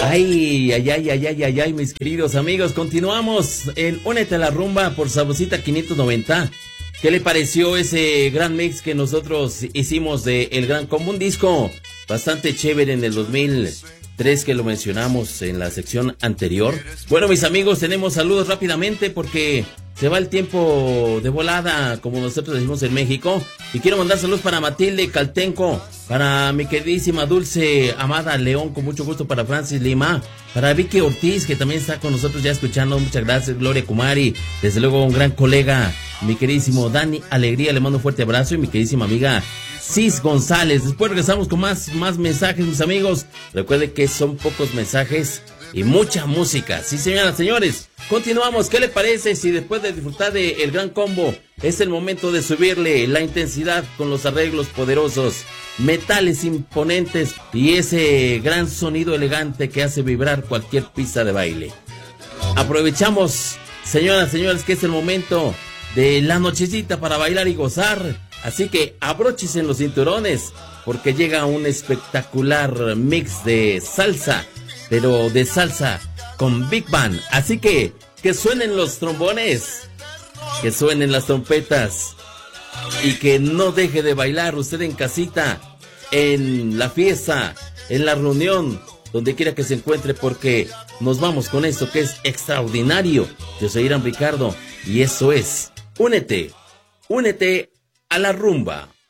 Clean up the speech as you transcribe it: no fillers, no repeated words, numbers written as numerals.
Ay, ay, ay, ay, ay, ay, ay, mis queridos amigos, continuamos en Únete a la Rumba por Sabrosita 590. ¿Qué le pareció ese gran mix que nosotros hicimos de El Gran Combo? Un disco bastante chévere en el 2003 que lo mencionamos en la sección anterior. Bueno, mis amigos, tenemos saludos rápidamente porque se va el tiempo de volada, como nosotros decimos en México. Y quiero mandar saludos para Matilde Caltenco, para mi queridísima Dulce Amada León, con mucho gusto, para Francis Lima, para Vicky Ortiz, que también está con nosotros ya escuchando, muchas gracias, Gloria Kumari, desde luego un gran colega, mi queridísimo Dani Alegría, le mando un fuerte abrazo, y mi queridísima amiga Cis González. Después regresamos con más mensajes, mis amigos. Recuerden que son pocos mensajes y mucha música. Sí, señoras, señores, continuamos. ¿Qué le parece si después de disfrutar de El Gran Combo es el momento de subirle la intensidad con los arreglos poderosos, metales imponentes y ese gran sonido elegante que hace vibrar cualquier pista de baile? Aprovechamos, señoras, señores, que es el momento de la nochecita para bailar y gozar. Así que abróchense los cinturones porque llega un espectacular mix de salsa, pero de salsa con Big Band. Así que suenen los trombones, que suenen las trompetas y que no deje de bailar usted en casita, en la fiesta, en la reunión, donde quiera que se encuentre, porque nos vamos con esto que es extraordinario. Yo soy Irán Ricardo y eso es Únete a la Rumba.